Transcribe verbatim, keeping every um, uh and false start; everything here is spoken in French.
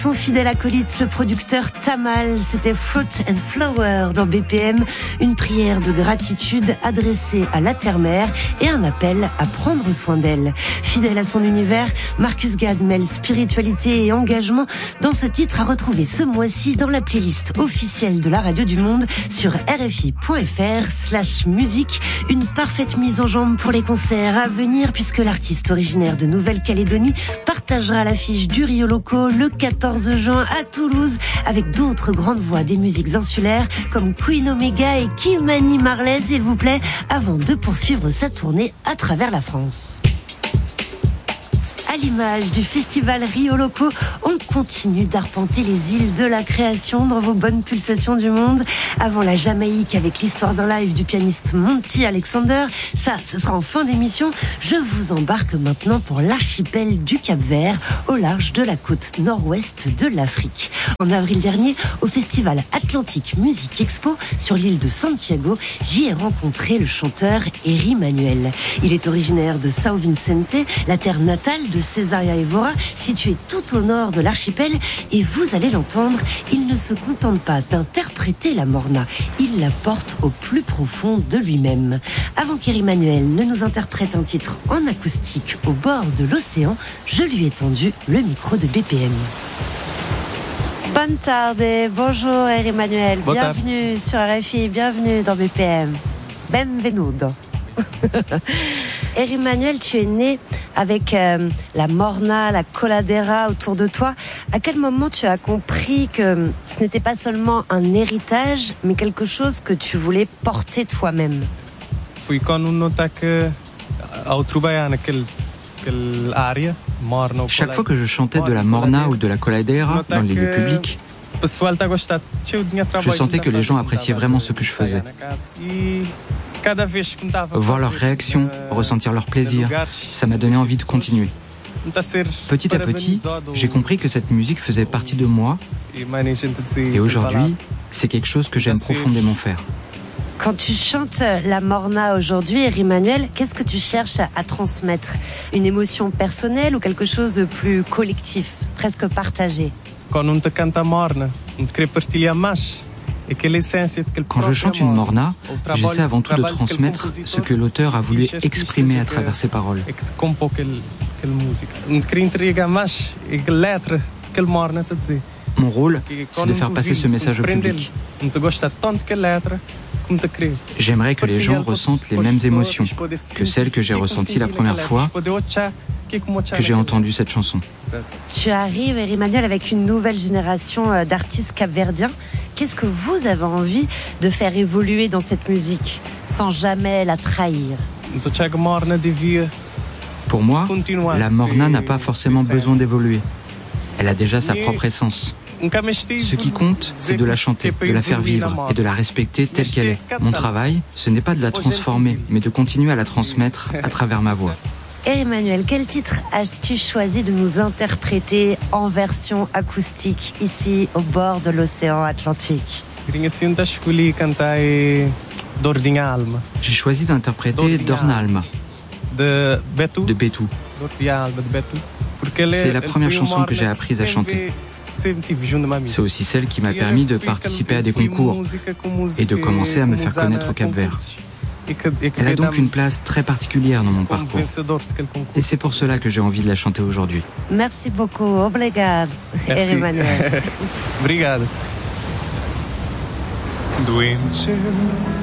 Son fidèle acolyte, le producteur Tamal, c'était Fruit and Flower dans B P M, une prière de gratitude adressée à la terre-mère et un appel à prendre soin d'elle. Fidèle à son univers, Marcus Gad mêle spiritualité et engagement dans ce titre à retrouver ce mois-ci dans la playlist officielle de la Radio du Monde sur rfi.fr slash musique. Une parfaite mise en jambe pour les concerts à venir puisque l'artiste originaire de Nouvelle-Calédonie partagera l'affiche du Rio Loco le quatorze juin à Toulouse avec d'autres grandes voix des musiques insulaires comme Queen Omega et Kimani Marley, s'il vous plaît, avant de poursuivre sa tournée à travers la France. À l'image du festival Rio Loco, on continue d'arpenter les îles de la création dans vos bonnes pulsations du monde. Avant la Jamaïque avec l'histoire d'un live du pianiste Monty Alexander, ça, ce sera en fin d'émission. Je vous embarque maintenant pour l'archipel du Cap-Vert, au large de la côte nord-ouest de l'Afrique. En avril dernier, au festival Atlantic Music Expo sur l'île de Santiago, j'y ai rencontré le chanteur Eri Manuel. Il est originaire de São Vicente, la terre natale de Cesaria Evora, située tout au nord de l'archipel, et vous allez l'entendre, il ne se contente pas d'interpréter la morna, il la porte au plus profond de lui-même. Avant qu'Eri Manuel ne nous interprète un titre en acoustique au bord de l'océan, je lui ai tendu le micro de B P M. Bonne tarde, bonjour Eri Manuel, Bonne bienvenue sur R F I, bienvenue dans B P M. Benvenuto. Eri Manuel, tu es né avec euh, la morna, la coladera autour de toi. À quel moment tu as compris que ce n'était pas seulement un héritage, mais quelque chose que tu voulais porter toi-même? Fui quando notei que ao trabalhar naquele naquela área, morna ou Chaque fois que je chantais de la morna ou de la coladera dans les lieux publics, je sentais que les gens appréciaient vraiment ce que je faisais. Voir leurs réactions, ressentir leur plaisir, ça m'a donné envie de continuer. Petit à petit, j'ai compris que cette musique faisait partie de moi et aujourd'hui, c'est quelque chose que j'aime profondément faire. Quand tu chantes la morna aujourd'hui, Eri Manuel, qu'est-ce que tu cherches à transmettre? Une émotion personnelle ou quelque chose de plus collectif, presque partagé? Quand on te cante a morna, on te crée partilhar mais. Quand je chante une morna, j'essaie avant tout de transmettre ce que l'auteur a voulu exprimer à travers ses paroles. Mon rôle, c'est de faire passer ce message au public. J'aimerais que les gens ressentent les mêmes émotions que celles que j'ai ressenties la première fois que j'ai entendu cette chanson. Tu arrives, Eri Manuel, avec une nouvelle génération d'artistes capverdiens. Qu'est-ce que vous avez envie de faire évoluer dans cette musique sans jamais la trahir? Pour moi, la morna n'a pas forcément besoin d'évoluer. Elle a déjà sa propre essence. Ce qui compte, c'est de la chanter, de la faire vivre et de la respecter telle qu'elle est. Mon travail, ce n'est pas de la transformer, mais de continuer à la transmettre à travers ma voix. Eri Manuel, quel titre as-tu choisi de nous interpréter en version acoustique ici au bord de l'océan Atlantique? J'ai choisi d'interpréter Dorna Alma de Betu. C'est la première chanson que j'ai apprise à chanter. C'est aussi celle qui m'a permis de participer à des concours et de commencer à me faire connaître au Cap-Vert. Elle a donc une place très particulière dans mon parcours. Et c'est pour cela que j'ai envie de la chanter aujourd'hui. Merci beaucoup. Obrigado, Eri Manuel. Obrigado.